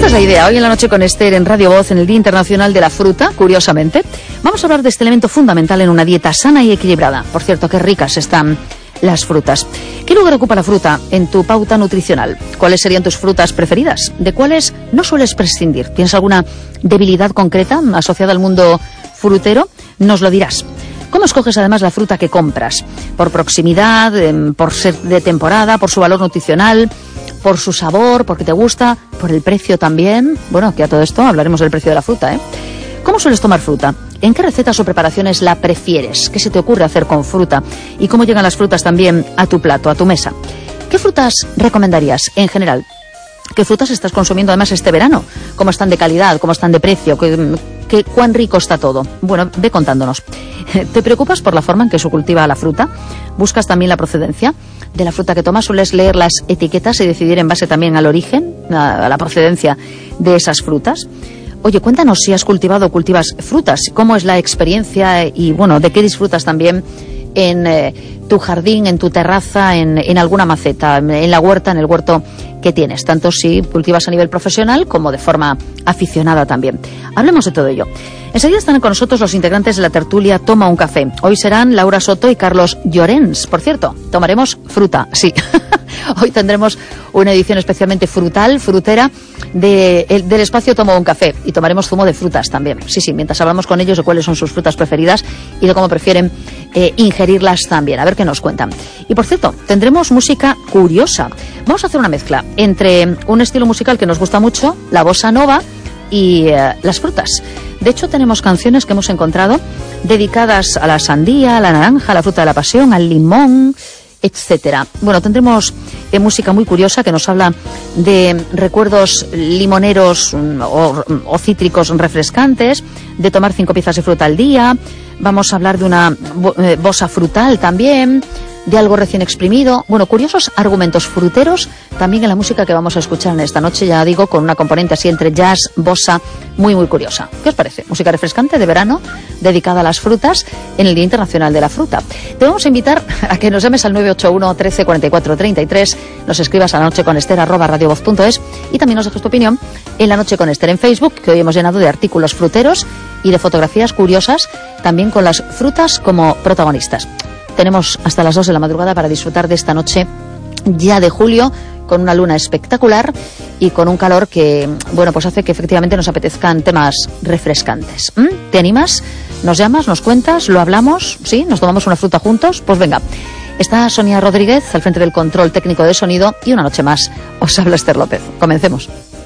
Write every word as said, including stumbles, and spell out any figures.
es la idea. Hoy en la noche con Esther en Radio Voz, en el Día Internacional de la Fruta, curiosamente, vamos a hablar de este elemento fundamental en una dieta sana y equilibrada. Por cierto, qué ricas están las frutas. ¿Qué lugar ocupa la fruta en tu pauta nutricional? ¿Cuáles serían tus frutas preferidas? ¿De cuáles no sueles prescindir? ¿Tienes alguna debilidad concreta asociada al mundo frutero? Nos lo dirás. ¿Cómo escoges además la fruta que compras? ¿Por proximidad, por ser de temporada, por su valor nutricional, por su sabor, porque te gusta, por el precio también? Bueno, que a todo esto hablaremos del precio de la fruta, ¿eh? ¿Cómo sueles tomar fruta? ¿En qué recetas o preparaciones la prefieres? ¿Qué se te ocurre hacer con fruta? ¿Y cómo llegan las frutas también a tu plato, a tu mesa? ¿Qué frutas recomendarías en general? ¿Qué frutas estás consumiendo además este verano? ¿Cómo están de calidad? ¿Cómo están de precio? ¿Qué, qué, cuán rico está todo? Bueno, ve contándonos. ¿Te preocupas por la forma en que se cultiva la fruta? ¿Buscas también la procedencia de la fruta que tomas? ¿Sueles leer las etiquetas y decidir en base también al origen, a la procedencia de esas frutas? Oye, cuéntanos si has cultivado o cultivas frutas, cómo es la experiencia y, bueno, de qué disfrutas también en eh, tu jardín, en tu terraza, en, en alguna maceta, en la huerta, en el huerto que tienes, tanto si cultivas a nivel profesional como de forma aficionada también. Hablemos de todo ello. Enseguida están con nosotros los integrantes de la tertulia Toma un Café. Hoy serán Laura Soto y Carlos Llorens. Por cierto, tomaremos fruta, sí. Hoy tendremos una edición especialmente frutal, frutera, de, el, del espacio Toma un Café. Y tomaremos zumo de frutas también. Sí, sí, mientras hablamos con ellos de cuáles son sus frutas preferidas y de cómo prefieren eh, ingerirlas también. A ver qué nos cuentan. Y por cierto, tendremos música curiosa. Vamos a hacer una mezcla entre un estilo musical que nos gusta mucho, la bossa nova, y eh, las frutas. De hecho, tenemos canciones que hemos encontrado dedicadas a la sandía, a la naranja, a la fruta de la pasión, al limón, etcétera. Bueno, tendremos eh, música muy curiosa que nos habla de recuerdos limoneros mm, o, o cítricos refrescantes, de tomar cinco piezas de fruta al día. Vamos a hablar de una bo, eh, bossa frutal también, de algo recién exprimido. Bueno, curiosos argumentos fruteros también en la música que vamos a escuchar en esta noche, ya digo, con una componente así entre jazz, bossa, muy muy curiosa. ¿Qué os parece? Música refrescante de verano, dedicada a las frutas en el Día Internacional de la Fruta. Te vamos a invitar a que nos llames al nueve ocho uno, trece, cuarenta y cuatro, treinta y tres, nos escribas a la noche con Esther arroba radiovoz punto es y también nos dejes tu opinión en La Noche con Esther en Facebook, que hoy hemos llenado de artículos fruteros y de fotografías curiosas, también con las frutas como protagonistas. Tenemos hasta las dos de la madrugada para disfrutar de esta noche ya de julio, con una luna espectacular y con un calor que, bueno, pues hace que efectivamente nos apetezcan temas refrescantes. ¿Mm? ¿Te animas? ¿Nos llamas? ¿Nos cuentas? ¿Lo hablamos? ¿Sí? ¿Nos tomamos una fruta juntos? Pues venga. Está Sonia Rodríguez al frente del control técnico de sonido y una noche más os habla Esther López. Comencemos.